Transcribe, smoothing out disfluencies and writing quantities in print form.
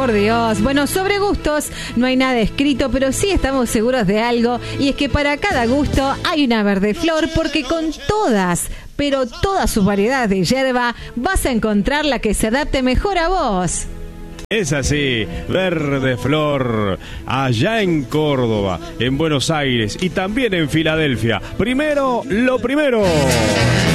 por Dios. Bueno, sobre gustos no hay nada escrito, pero sí estamos seguros de algo, y es que para cada gusto hay una verde flor, porque con todas, pero todas sus variedades de yerba, vas a encontrar la que se adapte mejor a vos. Es así, Verde Flor, allá en Córdoba, en Buenos Aires y también en Filadelfia. Primero, lo primero.